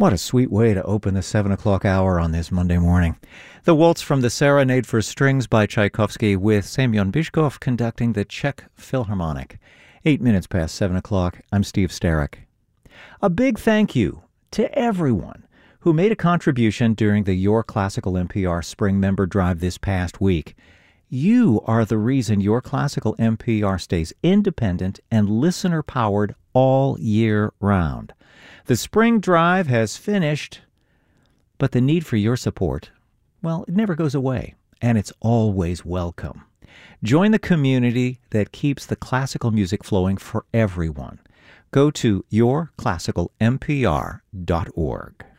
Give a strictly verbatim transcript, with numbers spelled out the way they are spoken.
What a sweet way to open the seven o'clock hour on this Monday morning. The waltz from the Serenade for Strings by Tchaikovsky with Semyon Bychkov conducting the Czech Philharmonic. Eight minutes past seven o'clock, I'm Steve Starrick. A big thank you to everyone who made a contribution during the Your Classical N P R Spring Member Drive this past week. You are the reason Your Classical N P R stays independent and listener-powered all year round. The spring drive has finished, but the need for your support, well, it never goes away, and it's always welcome. Join the community that keeps the classical music flowing for everyone. Go to your classical n p r dot org.